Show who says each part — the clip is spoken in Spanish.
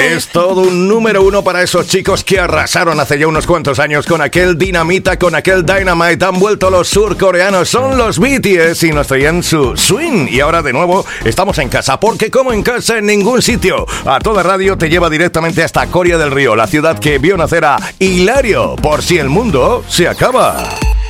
Speaker 1: Es todo un número uno para esos chicos que arrasaron hace ya unos cuantos años con aquel Dinamita, con aquel Dynamite. Han vuelto los surcoreanos, son los BTS y nos traían su swing. Y ahora de nuevo estamos en casa, porque como en casa en ningún sitio. A Toda Radio te lleva directamente hasta Coria del Río, la ciudad que vio nacer a Hilario, por si el mundo se acaba.